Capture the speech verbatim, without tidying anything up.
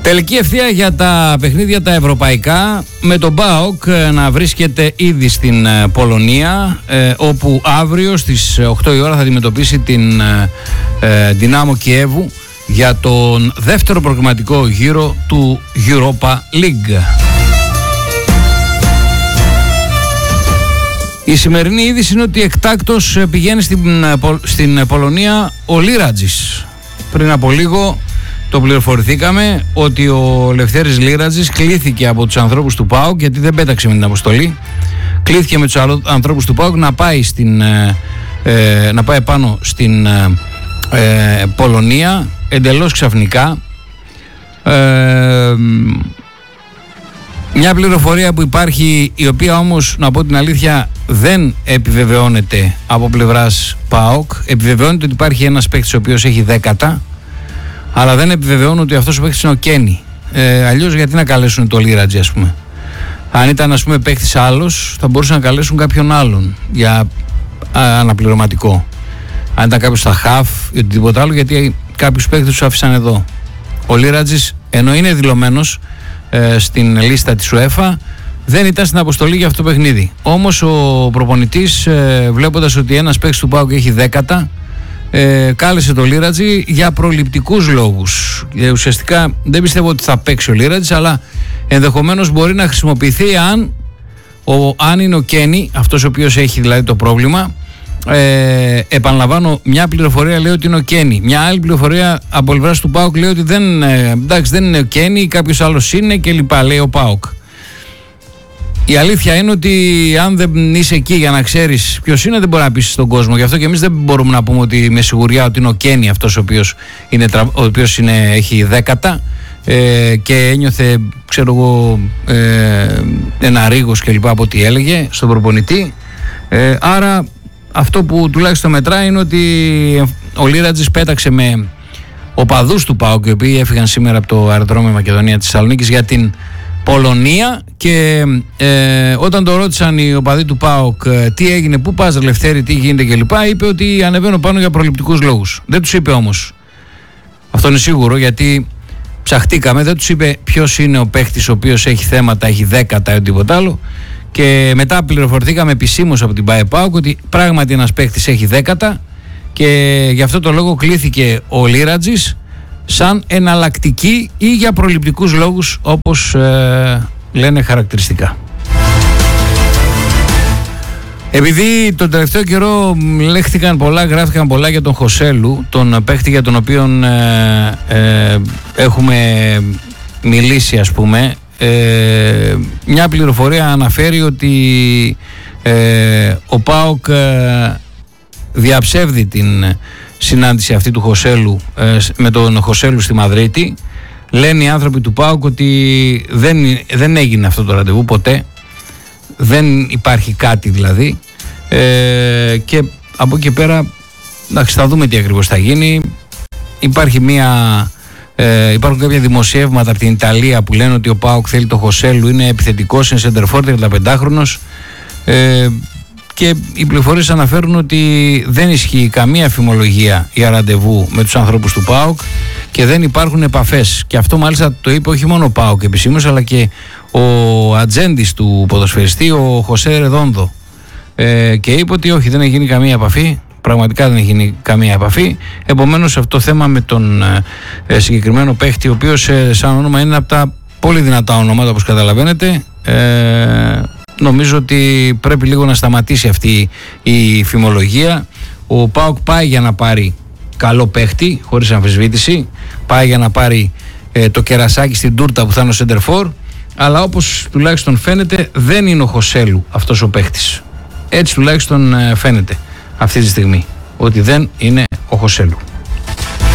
Τελική ευθεία για τα παιχνίδια τα ευρωπαϊκά, με τον ΠΑΟΚ να βρίσκεται ήδη στην Πολωνία, ε, όπου αύριο στις οκτώ η ώρα θα αντιμετωπίσει την ε, Δυνάμο Κιέβου για τον δεύτερο προκριματικό γύρο του Europa League. Η σημερινή είδηση είναι ότι εκτάκτως πηγαίνει στην, στην Πολωνία ο Λίρατζης. Πριν από λίγο το πληροφορηθήκαμε ότι ο Λευτέρης Λίρατζης κλήθηκε από τους ανθρώπους του ΠΑΟΚ, γιατί δεν πέταξε με την αποστολή. Κλήθηκε με τους ανθρώπους του ΠΑΟΚ να πάει, στην, ε, να πάει πάνω στην ε, Πολωνία εντελώς ξαφνικά. Ε, μια πληροφορία που υπάρχει, η οποία όμως, να πω την αλήθεια, δεν επιβεβαιώνεται από πλευράς ΠΑΟΚ. Επιβεβαιώνεται ότι υπάρχει ένας παίκτης ο οποίος έχει δέκατα, αλλά δεν επιβεβαιώνουν ότι αυτός ο παίκτης είναι ο Κένι. Ε, αλλιώς γιατί να καλέσουν το Λίρατζι, ας πούμε? Αν ήταν, ας πούμε, παίκτης άλλος, θα μπορούσαν να καλέσουν κάποιον άλλον για α, αναπληρωματικό. Αν ήταν κάποιος στα χαφ ή οτιδήποτε άλλο, γιατί κάποιους παίκτες τους άφησαν εδώ. Ο Λίρατζης, ενώ είναι δηλωμένος ε, στην λίστα της UEFA, δεν ήταν στην αποστολή για αυτό το παιχνίδι. Όμως ο προπονητής, ε, βλέποντας ότι ένας παίκτης του ΠΑΟΚ έχει δέκατα, Ε, κάλεσε το Λίρατζι για προληπτικούς λόγους. Ε, ουσιαστικά δεν πιστεύω ότι θα παίξει ο Λίρατζης, αλλά ενδεχομένως μπορεί να χρησιμοποιηθεί αν, ο, αν είναι ο Κένι, αυτός ο οποίος έχει δηλαδή το πρόβλημα. Ε, επαναλαμβάνω, μια πληροφορία λέει ότι είναι ο Κένι, μια άλλη πληροφορία από πλευράς του ΠΑΟΚ λέει ότι δεν, ε, εντάξει, δεν είναι ο Κένι, κάποιος άλλος είναι κλπ, λέει ο ΠΑΟΚ. Η αλήθεια είναι ότι αν δεν είσαι εκεί για να ξέρεις ποιος είναι, δεν μπορεί να πεις στον κόσμο. Γι' αυτό και εμείς δεν μπορούμε να πούμε ότι με σιγουριά ότι είναι ο Κένι αυτός ο οποίος, είναι, ο οποίος είναι, έχει δέκατα ε, και ένιωθε, ξέρω εγώ, ε, ένα ρίγος κλπ, από ό,τι έλεγε στον προπονητή. Ε, άρα αυτό που τουλάχιστον μετράει είναι ότι ο Λίρατζης πέταξε με οπαδούς του ΠΑΟΚ, οι οποίοι έφυγαν σήμερα από το αεροδρόμιο Μακεδονία της Θεσσαλονίκης για την Πολωνία, και ε, όταν το ρώτησαν οι οπαδοί του ΠΑΟΚ τι έγινε, πού πας Λευτέρη, τι γίνεται κλπ, είπε ότι ανεβαίνω πάνω για προληπτικούς λόγους. Δεν τους είπε όμως, αυτό είναι σίγουρο, γιατί ψαχτήκαμε, δεν τους είπε ποιος είναι ο παίχτης ο οποίος έχει θέματα, έχει δέκατα ή οτιδήποτε άλλο, και μετά πληροφορηθήκαμε επισήμως από την ΠΑΟΚ ότι πράγματι ένας παίχτης έχει δέκατα, και γι' αυτό το λόγο κλήθηκε ο Λίρατζης σαν εναλλακτική ή για προληπτικούς λόγους, όπως ε, λένε χαρακτηριστικά. Επειδή τον τελευταίο καιρό λέχθηκαν πολλά, γράφτηκαν πολλά για τον Χωσέλου, τον παίχτη για τον οποίο ε, ε, έχουμε μιλήσει, ας πούμε, ε, μια πληροφορία αναφέρει ότι ε, ο ΠΑΟΚ ε, διαψεύδει την συνάντηση αυτή του Χωσέλου ε, με τον Χωσέλου στη Μαδρίτη. Λένε οι άνθρωποι του ΠΑΟΚ ότι δεν, δεν έγινε αυτό το ραντεβού ποτέ, δεν υπάρχει κάτι δηλαδή, ε, και από εκεί πέρα εντάξει, θα δούμε τι ακριβώς θα γίνει. Υπάρχει μια, ε, υπάρχουν κάποια δημοσιεύματα από την Ιταλία που λένε ότι ο ΠΑΟΚ θέλει το Χωσέλου, είναι επιθετικός, είναι σεντερφόρ, τριάντα πεντάχρονος, ε, και οι πληροφορίες αναφέρουν ότι δεν ισχύει καμία φημολογία για ραντεβού με τους ανθρώπους του ΠΑΟΚ και δεν υπάρχουν επαφές. Και αυτό μάλιστα το είπε όχι μόνο ο ΠΑΟΚ επισήμως, αλλά και ο ατζέντης του ποδοσφαιριστή, ο Χωσέ Ρεδόνδο, ε, και είπε ότι όχι, δεν έχει γίνει καμία επαφή. Πραγματικά δεν έχει γίνει καμία επαφή. Επομένως αυτό το θέμα με τον ε, συγκεκριμένο παίχτη, ο οποίος ε, σαν όνομα είναι από τα πολύ δυνατά ονόματα, όπως καταλαβαίνετε, ε, νομίζω ότι πρέπει λίγο να σταματήσει αυτή η φημολογία. Ο ΠΑΟΚ πάει για να πάρει καλό παίχτη, χωρίς αμφισβήτηση. Πάει για να πάρει ε, το κερασάκι στην τούρτα που θα είναι ο σεντερφόρ. Αλλά όπως τουλάχιστον φαίνεται, δεν είναι ο Χωσέλου αυτός ο παίχτης. Έτσι τουλάχιστον ε, φαίνεται αυτή τη στιγμή, ότι δεν είναι ο Χωσέλου.